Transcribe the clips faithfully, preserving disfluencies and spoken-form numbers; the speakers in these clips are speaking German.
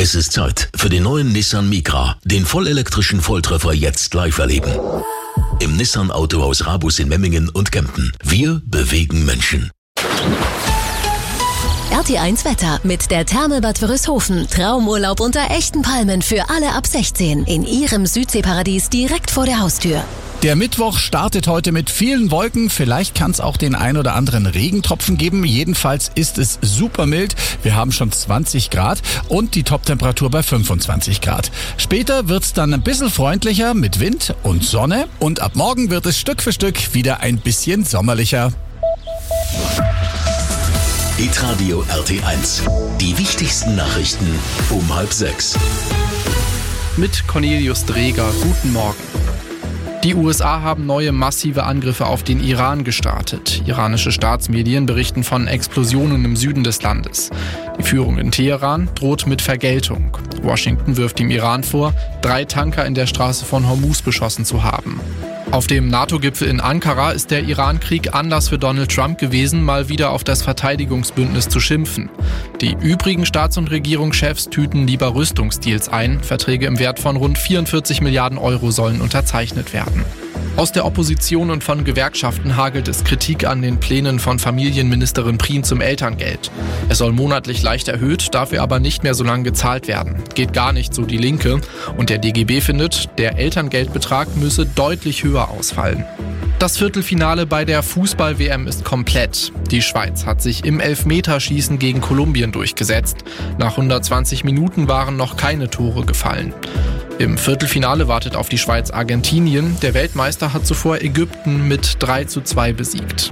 Es ist Zeit für den neuen Nissan Micra, den vollelektrischen Volltreffer jetzt live erleben. Im Nissan Autohaus Rabus in Memmingen und Kempten. Wir bewegen Menschen. R T eins Wetter mit der Thermelbad Wörishofen. Traumurlaub unter echten Palmen für alle ab sechzehn. In Ihrem Südseeparadies direkt vor der Haustür. Der Mittwoch startet heute mit vielen Wolken. Vielleicht kann es auch den ein oder anderen Regentropfen geben. Jedenfalls ist es super mild. Wir haben schon zwanzig Grad und die Toptemperatur bei fünfundzwanzig Grad. Später wird es dann ein bisschen freundlicher mit Wind und Sonne. Und ab morgen wird es Stück für Stück wieder ein bisschen sommerlicher. Hitradio R T eins. Die wichtigsten Nachrichten um halb sechs. Mit Cornelius Dreger. Guten Morgen. Die U S A haben neue massive Angriffe auf den Iran gestartet. Iranische Staatsmedien berichten von Explosionen im Süden des Landes. Die Führung in Teheran droht mit Vergeltung. Washington wirft dem Iran vor, drei Tanker in der Straße von Hormuz beschossen zu haben. Auf dem NATO-Gipfel in Ankara ist der Iran-Krieg Anlass für Donald Trump gewesen, mal wieder auf das Verteidigungsbündnis zu schimpfen. Die übrigen Staats- und Regierungschefs tüten lieber Rüstungsdeals ein. Verträge im Wert von rund vierundvierzig Milliarden Euro sollen unterzeichnet werden. Aus der Opposition und von Gewerkschaften hagelt es Kritik an den Plänen von Familienministerin Prien zum Elterngeld. Es soll monatlich leicht erhöht, dafür aber nicht mehr so lange gezahlt werden. Geht gar nicht, so die Linke. Und der D G B findet, der Elterngeldbetrag müsse deutlich höher ausfallen. Das Viertelfinale bei der Fußball-W M ist komplett. Die Schweiz hat sich im Elfmeterschießen gegen Kolumbien durchgesetzt. Nach hundertzwanzig Minuten waren noch keine Tore gefallen. Im Viertelfinale wartet auf die Schweiz Argentinien. Der Weltmeister hat zuvor Ägypten mit drei zu zwei besiegt.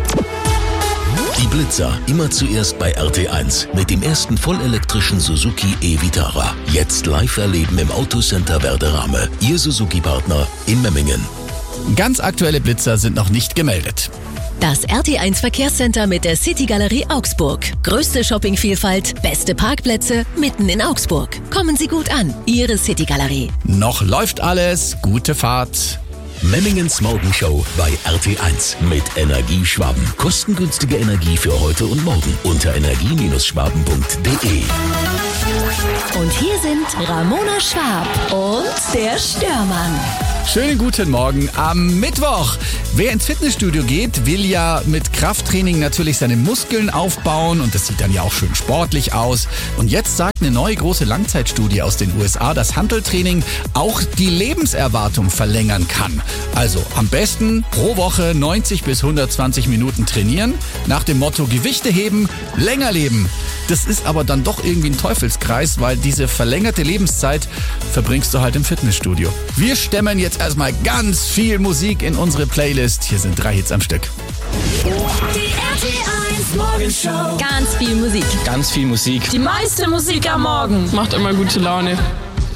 Die Blitzer immer zuerst bei R T eins mit dem ersten vollelektrischen Suzuki e-Vitara. Jetzt live erleben im Autocenter Werderame. Ihr Suzuki-Partner in Memmingen. Ganz aktuelle Blitzer sind noch nicht gemeldet. Das R T eins Verkehrscenter mit der City-Galerie Augsburg. Größte Shoppingvielfalt, beste Parkplätze mitten in Augsburg. Kommen Sie gut an, Ihre City-Galerie. Noch läuft alles, gute Fahrt. Memmingens Morgenshow bei R T eins mit Energie Schwaben. Kostengünstige Energie für heute und morgen unter energie Schwaben punkt de. Und hier sind Ramona Schwab und der Störmann. Schönen guten Morgen am Mittwoch. Wer ins Fitnessstudio geht, will ja mit Krafttraining natürlich seine Muskeln aufbauen und das sieht dann ja auch schön sportlich aus. Und jetzt sagt eine neue große Langzeitstudie aus den U S A, dass Hanteltraining auch die Lebenserwartung verlängern kann. Also am besten pro Woche neunzig bis hundertzwanzig Minuten trainieren, nach dem Motto Gewichte heben, länger leben. Das ist aber dann doch irgendwie ein Teufelskreis, weil diese verlängerte Lebenszeit verbringst du halt im Fitnessstudio. Wir stemmen jetzt erstmal ganz viel Musik in unsere Playlist. Hier sind drei Hits am Stück. Die R T eins Morgenshow. Ganz viel Musik. Ganz viel Musik. Die meiste Musik am Morgen. Macht immer gute Laune.